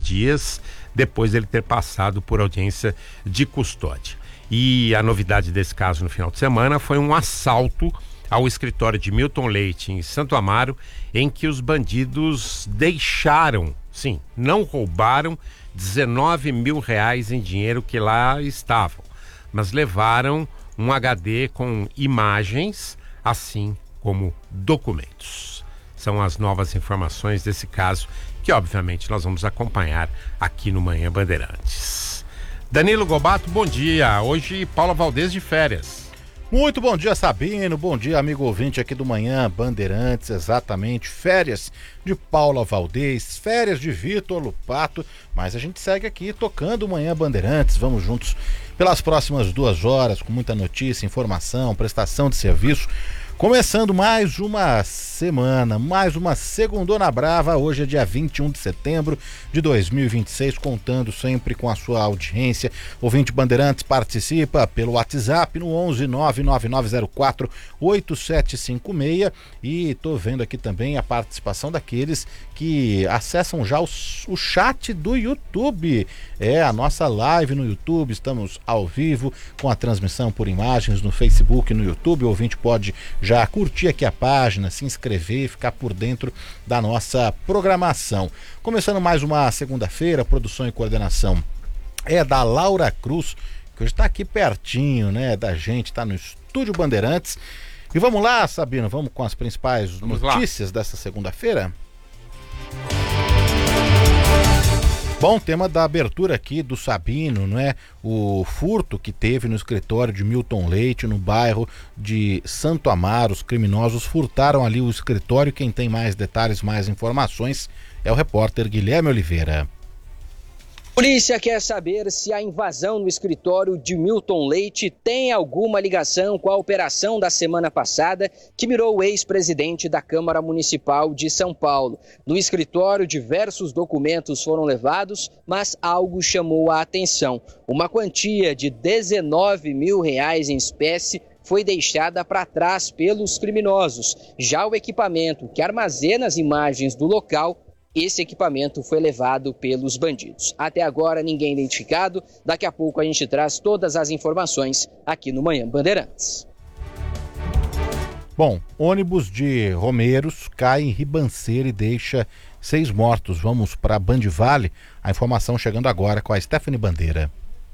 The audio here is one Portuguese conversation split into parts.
dias depois dele ter passado por audiência de custódia. E a novidade desse caso no final de semana foi um assalto ao escritório de Milton Leite em Santo Amaro, em que os bandidos deixaram, sim, não roubaram 19 mil reais em dinheiro que lá estavam, mas levaram um HD com imagens, assim como documentos. São as novas informações desse caso que, obviamente, nós vamos acompanhar aqui no Manhã Bandeirantes. Danilo Gobato, bom dia. Hoje, Paula Valdez de férias. Muito bom dia, Sabino. Bom dia, amigo ouvinte aqui do Manhã Bandeirantes. Exatamente, férias de Paula Valdez, férias de Vitor Lupato. Mas a gente segue aqui tocando o Manhã Bandeirantes. Vamos juntos pelas próximas 2 horas com muita notícia, informação, prestação de serviço. Começando mais uma semana, mais uma segundona brava. Hoje é dia 21 de setembro de 2026, contando sempre com a sua audiência. Ouvinte Bandeirantes participa pelo WhatsApp no 11 99904 8756 e tô vendo aqui também a participação daqueles que acessam já o chat do YouTube. É a nossa live no YouTube, estamos ao vivo com a transmissão por imagens no Facebook e no YouTube. O ouvinte pode já curtir aqui a página, se inscrever e ficar por dentro da nossa programação. Começando mais uma segunda-feira, produção e coordenação é da Laura Cruz, que hoje está aqui pertinho, né, da gente, está no Estúdio Bandeirantes. E vamos lá, Sabino, vamos com as principais notícias dessa segunda-feira? Bom, tema da abertura aqui do Sabino, não é? O furto que teve no escritório de Milton Leite, no bairro de Santo Amaro. Os criminosos furtaram ali o escritório. Quem tem mais detalhes, mais informações é o repórter Guilherme Oliveira. Polícia quer saber se a invasão no escritório de Milton Leite tem alguma ligação com a operação da semana passada que mirou o ex-presidente da Câmara Municipal de São Paulo. No escritório, diversos documentos foram levados, mas algo chamou a atenção. Uma quantia de 19 mil reais em espécie foi deixada para trás pelos criminosos. Já o equipamento que armazena as imagens do local, esse equipamento foi levado pelos bandidos. Até agora ninguém identificado. Daqui a pouco a gente traz todas as informações aqui no Manhã Bandeirantes. Bom, ônibus de Romeiros cai em Ribanceira e deixa 6 mortos. Vamos para Bandivale. A informação chegando agora com a Stephanie Bandeira.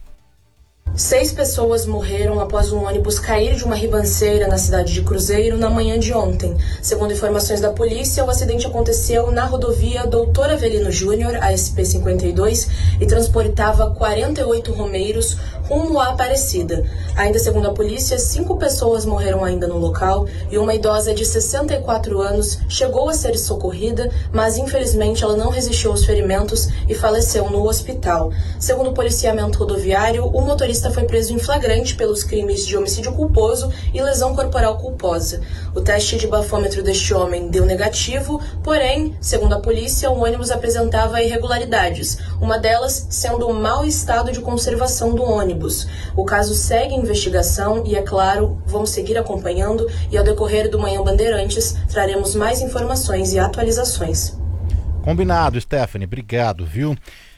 6 pessoas morreram após um ônibus cair de uma ribanceira na cidade de Cruzeiro na manhã de ontem. Segundo informações da polícia, o acidente aconteceu na rodovia Doutor Avelino Júnior, a SP-52, e transportava 48 romeiros rumo à Aparecida. Ainda segundo a polícia, 5 pessoas morreram ainda no local e uma idosa de 64 anos chegou a ser socorrida, mas infelizmente ela não resistiu aos ferimentos e faleceu no hospital. Segundo o policiamento rodoviário, o motorista foi preso em flagrante pelos crimes de homicídio culposo e lesão corporal culposa. O teste de bafômetro deste homem deu negativo, porém, segundo a polícia, o ônibus apresentava irregularidades, uma delas sendo o mau estado de conservação do ônibus. O caso segue em investigação e, é claro, vamos seguir acompanhando e ao decorrer do Manhã Bandeirantes traremos mais informações e atualizações. Combinado, Stephanie, obrigado, viu?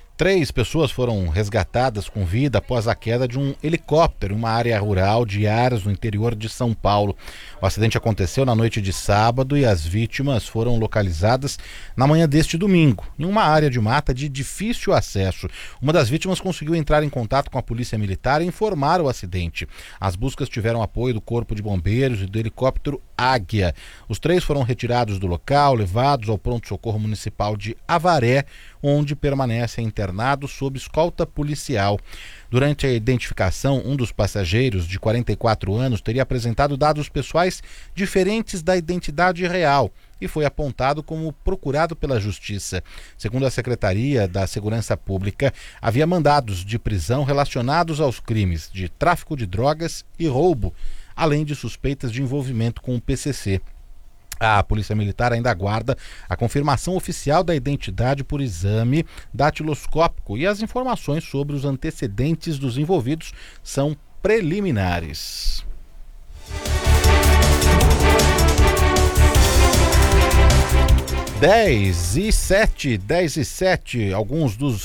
3 pessoas foram resgatadas com vida após a queda de um helicóptero em uma área rural de Aras, no interior de São Paulo. O acidente aconteceu na noite de sábado e as vítimas foram localizadas na manhã deste domingo, em uma área de mata de difícil acesso. Uma das vítimas conseguiu entrar em contato com a polícia militar e informar o acidente. As buscas tiveram apoio do Corpo de Bombeiros e do helicóptero Águia. Os 3 foram retirados do local, levados ao pronto-socorro municipal de Avaré, onde permanecem internados sob escolta policial. Durante a identificação, um dos passageiros, de 44 anos, teria apresentado dados pessoais diferentes da identidade real e foi apontado como procurado pela Justiça. Segundo a Secretaria da Segurança Pública, havia mandados de prisão relacionados aos crimes de tráfico de drogas e roubo, além de suspeitas de envolvimento com o PCC. A Polícia Militar ainda aguarda a confirmação oficial da identidade por exame datiloscópico e as informações sobre os antecedentes dos envolvidos são preliminares. 10 e 7, alguns dos